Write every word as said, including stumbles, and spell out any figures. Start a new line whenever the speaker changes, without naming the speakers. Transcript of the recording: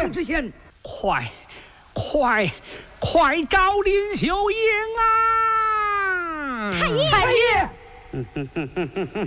来之前，
快快快找林秀英啊！
太爷，太爷。